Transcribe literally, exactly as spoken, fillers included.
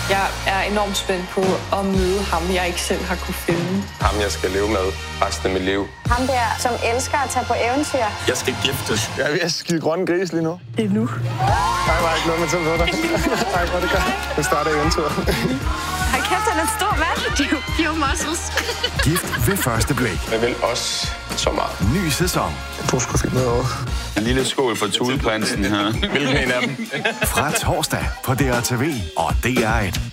Jeg er enormt spændt på at møde ham, jeg ikke selv har kunne finde. Ham, jeg skal leve med resten af mit liv. Ham der, som elsker at tage på eventyr. Jeg skal giftes. Jeg er ved at skide grønne gris lige nu. Det er nu. Nej, var ikke noget med til ved dig. Nej, hvor det godt. Det starter eventyret. Hold kæft, han er en stor mand. Few muscles. Gift ved første blik. Jeg vil også så meget. Ny sæson. Du skulle finde noget over. En lille skål for Thuleprinsen her. Hvilken en af dem? Fra torsdag på D R T V og D R et.